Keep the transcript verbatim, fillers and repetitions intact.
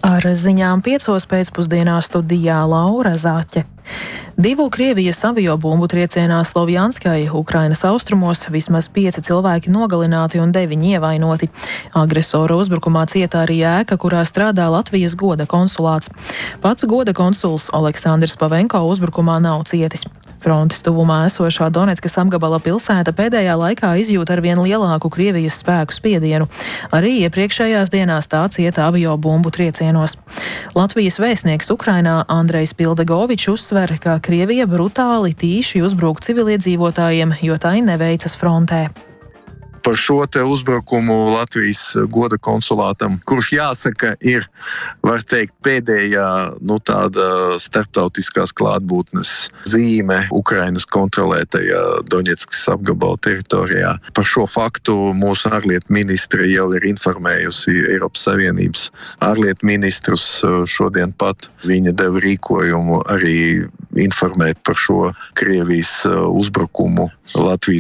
Ar ziņām piecos pēcpusdienā studijā Laura Zaķe. Divu Krievijas aviobumbu triecienā Slovjanskai, Ukrainas austrumos, vismaz pieci cilvēki nogalināti un deviņi ievainoti. Agresora uzbrukumā cieta arī ēka, kurā strādā Latvijas goda konsulāts. Pats goda konsuls Aleksandrs Pavenko uzbrukumā nav cietis. Frontes tuvumā esošā Doneckas apgabala pilsēta pēdējā laikā izjūt arvien lielāku Krievijas spēku spiedienu. Arī iepriekšējās dienās tā cieta aviobumbu triecienos. Latvijas vēstnieks Ukrainā Andrejs Pildegovičs uzsver, ka Krievija brutāli tīši uzbruk civiliedzīvotājiem, jo tai neveicas frontē. Par šo te uzbrukumu Latvijas goda konsulātam, kurš jāsaka ir, var teikt, pēdējā, nu tāda starptautiskās klātbūtnes zīme Ukrainas kontrolētajā Doņetskas apgabala teritorijā. Par šo faktu mūsu ārlietu ministre jau ir informējusi Eiropas Savienības ārlietu ministrus šodien pat. Viņa deva rīkojumu arī informēt par šo Krievijas uzbrukumu Latvijas